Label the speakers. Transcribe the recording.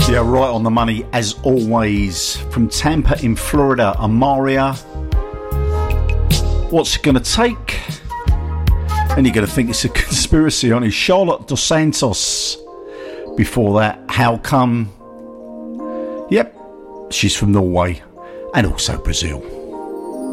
Speaker 1: Yeah, right on the money as always. From Tampa in Florida, Amaria. What's it going to take? And you're going to think it's a conspiracy on his Charlotte Dos Santos. Before that, How Come? Yep, she's from Norway and also Brazil.